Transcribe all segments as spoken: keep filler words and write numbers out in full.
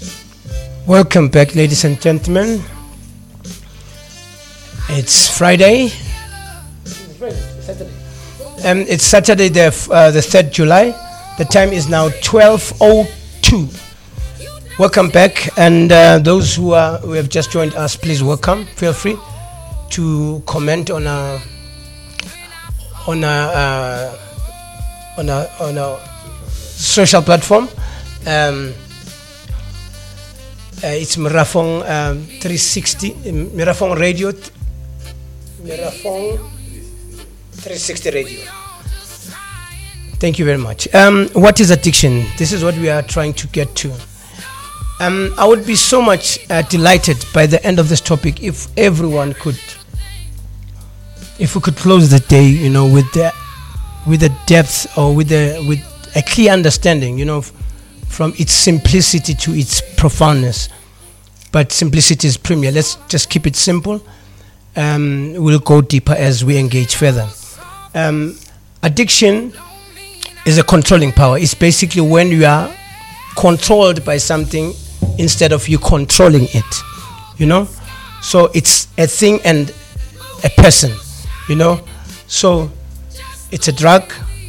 Welcome back, ladies and gentlemen. It's Friday. It's Friday, Saturday. Um, it's Saturday, the uh, the third July. The time is now twelve oh two. Welcome back, and uh, those who are who have just joined us, please welcome. Feel free to comment on our on our uh, on our on our social platform. Um, Uh, it's Mirafong um, three sixty, Mirafong Radio, Mirafong three sixty Radio. Thank you very much. Um, what is addiction? This is what we are trying to get to. Um, I would be so much uh, delighted by the end of this topic if everyone could, if we could close the day, you know, with the, with the depth or with the with a clear understanding, you know, f- from its simplicity to its profoundness. But simplicity is premier. Let's just keep it simple. Um, we'll go deeper as we engage further. Um, addiction is a controlling power. It's basically when you are controlled by something instead of you controlling it, you know? So it's a thing and a person, you know? So it's a drug,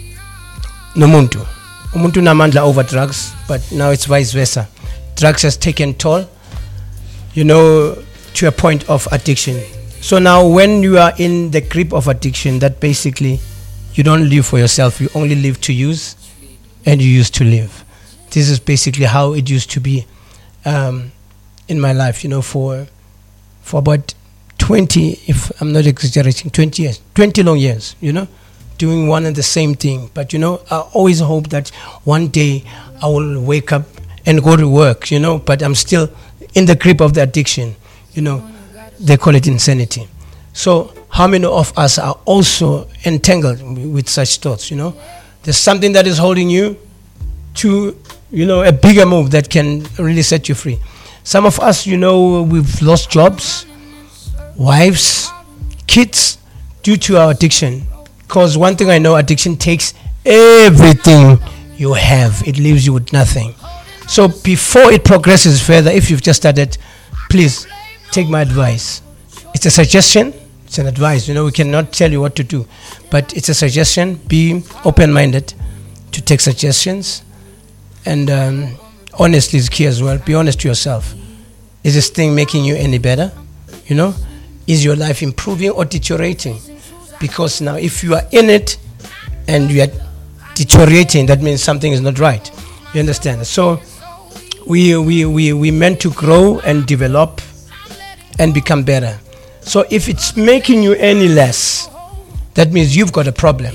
no muntu. Umuntu namandla over drugs, but now it's vice versa. Drugs has taken toll, you know, to a point of addiction. So now when you are in the grip of addiction, that basically you don't live for yourself, you only live to use, and you used to live. This is basically how it used to be um, in my life, you know, for for about twenty, if I'm not exaggerating, twenty years, twenty long years, you know, doing one and the same thing. But, you know, I always hope that one day I will wake up and go to work, you know, but I'm still in the grip of the addiction, you know, they call it insanity. So how many of us are also entangled with such thoughts, you know? There's something that is holding you to, you know, a bigger move that can really set you free. Some of us, you know, we've lost jobs, wives, kids, due to our addiction. Because one thing I know, addiction takes everything you have. It leaves you with nothing. So before it progresses further, if you've just started, please take my advice. It's a suggestion. It's an advice. You know, we cannot tell you what to do. But it's a suggestion. Be open-minded to take suggestions. And um, honesty is key as well. Be honest to yourself. Is this thing making you any better? You know? Is your life improving or deteriorating? Because now if you are in it and you are deteriorating, that means something is not right. You understand? So we we we we meant to grow and develop and become better. So if it's making you any less, that means you've got a problem.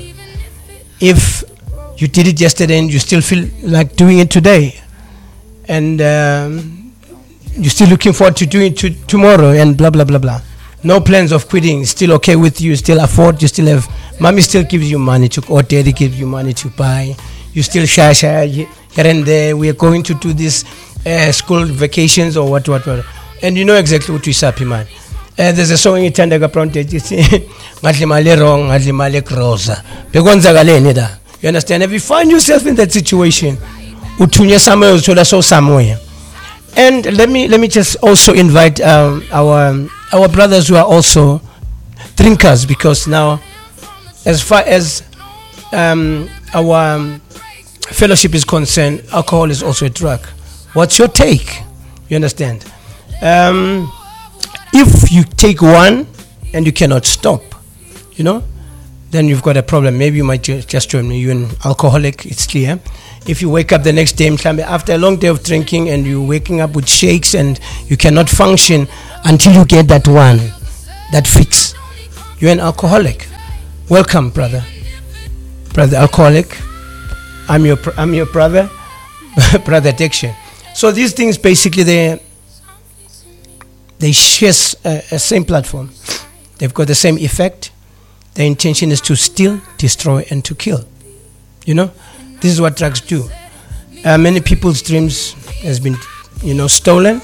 If you did it yesterday and you still feel like doing it today, and um, you're still looking forward to doing it to tomorrow and blah blah blah blah. No plans of quitting, still okay with you, still afford, you still have, mommy still gives you money to, or daddy gives you money to buy, you still shy shy here and there, we are going to do this uh, school vacations or what, what, what. And you know exactly what you're happy, man. Uh, there's a song in Tandaga Pronte, you see, Ngadli male wrong, ngadli male kroza. You understand? If you find yourself in that situation, utunya somewhere, utola so somewhere. And let me let me just also invite um, our um, our brothers who are also drinkers, because now, as far as um, our um, fellowship is concerned, alcohol is also a drug. What's your take? You understand? Um, if you take one and you cannot stop, you know, then you've got a problem. Maybe you might ju- just join me. You're an alcoholic, it's clear. If you wake up the next day, after a long day of drinking, and you're waking up with shakes and you cannot function until you get that one, that fix, you're an alcoholic. Welcome, brother. Brother alcoholic. I'm your I'm your brother, brother addiction. So these things basically, they they share a, a same platform. They've got the same effect. The intention is to steal, destroy, and to kill. You know, this is what drugs do. Uh, many people's dreams has been, you know, stolen,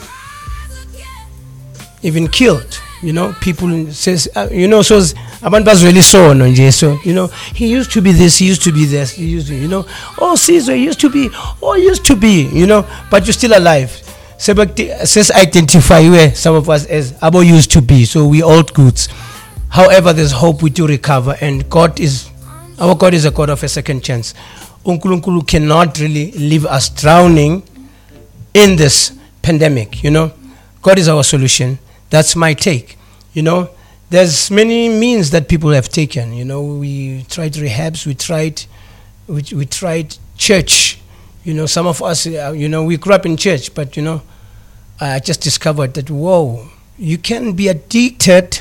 even killed. You know, people says, uh, you know, so abantu bazwela isono nje. So, you know, he used to be this, he used to be this, he used to, you know, oh, Caesar, he used to be, oh, he used to be, you know, but you're still alive. Says identify where some of us as abo used to be, so we old goods. However, there's hope we do recover, and God is, our God is a God of a second chance. Unkulunkulu cannot really leave us drowning in this pandemic, you know. God is our solution. That's my take, you know. There's many means that people have taken, you know. We tried rehabs, we tried, we, we tried church. You know, some of us, uh, you know, we grew up in church, but, you know, I just discovered that, whoa, you can be addicted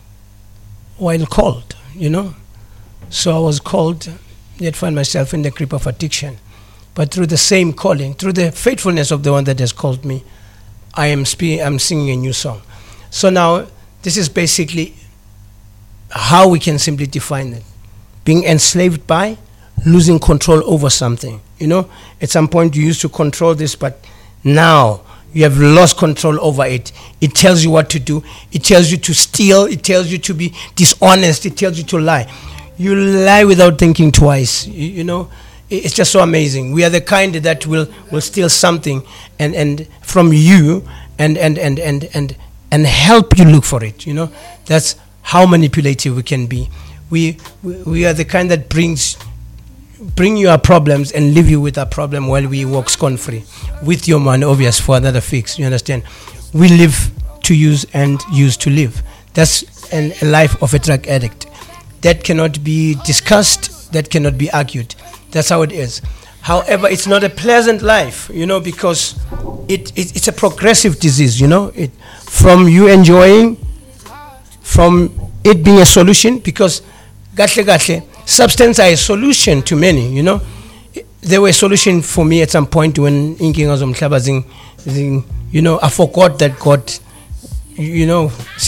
while called, you know. So I was called, yet find myself in the grip of addiction. But through the same calling, through the faithfulness of the one that has called me, I am spe- I'm singing a new song. So now, this is basically how we can simply define it. Being enslaved by, losing control over something. You know, at some point you used to control this, but now you have lost control over it. It tells you what to do. It tells you to steal. It tells you to be dishonest. It tells you to lie. You lie without thinking twice. You, you know, it's just so amazing. We are the kind that will, will steal something and, and from you and, and, and, and, and, and help you look for it. You know, that's how manipulative we can be. We, we, we are the kind that brings bring you our problems and leave you with our problem while we walk scorn-free with your money, obvious, for another fix. You understand? We live to use and use to live. That's an, a life of a drug addict. That cannot be discussed. That cannot be argued. That's how it is. However, it's not a pleasant life, you know, because it, it it's a progressive disease, you know. It from you enjoying, from it being a solution, because gahle gahle, substance are a solution to many, you know. They were a solution for me at some point when inking of Mhlabazing, you know, I forgot that God, you know,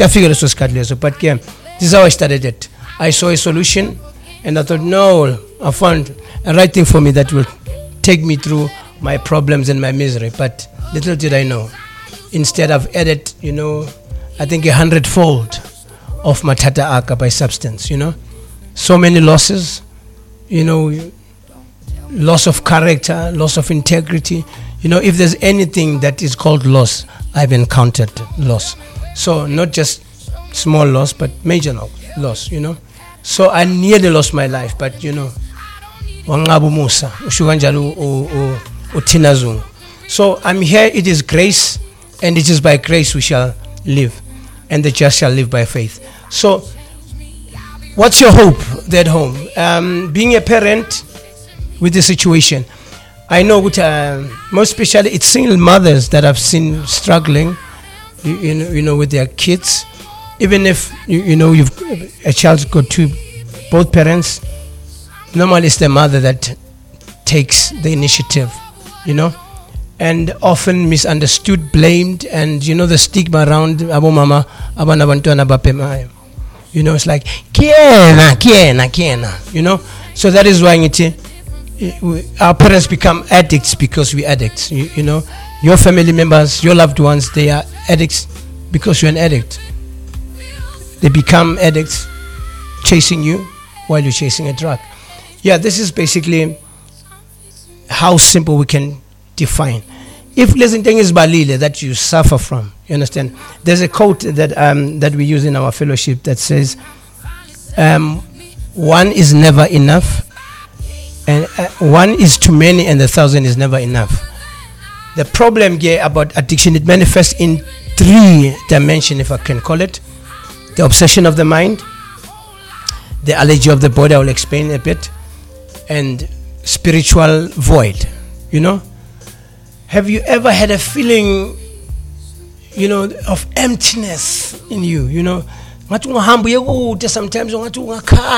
but yeah, this is how I started it. I saw a solution and I thought, no, I found a right thing for me that will take me through my problems and my misery. But little did I know, instead I've added, you know, I think a hundredfold of matata aka by substance, you know. So many losses, you know, loss of character, loss of integrity. You know, if there's anything that is called loss, I've encountered loss. So not just small loss, but major loss, you know. So I nearly lost my life, but, you know, so I'm here, it is grace, and it is by grace we shall live, and the just shall live by faith. So what's your hope there at home? Um, being a parent with the situation, I know with, uh, most especially it's single mothers that I've seen struggling, you, you know, you know, with their kids. Even if you, you know you've a child's got two, both parents, normally it's the mother that takes the initiative, you know, and often misunderstood, blamed, and you know the stigma around abo mama, abana bantwana bapemayo. You know, it's like, kiena, kiena, kiena, you know. So that is why it, our parents become addicts because we're addicts. You, you know, your family members, your loved ones, they are addicts because you're an addict. They become addicts chasing you while you're chasing a drug. Yeah, this is basically how simple we can define. If listening is balile that you suffer from, you understand? There's a quote that um, that we use in our fellowship that says, um, "One is never enough, and uh, one is too many, and a thousand is never enough." The problem here about addiction, it manifests in three dimensions, if I can call it: the obsession of the mind, the allergy of the body. I will explain a bit, and spiritual void. You know. Have you ever had a feeling, you know, of emptiness in you? You know, sometimes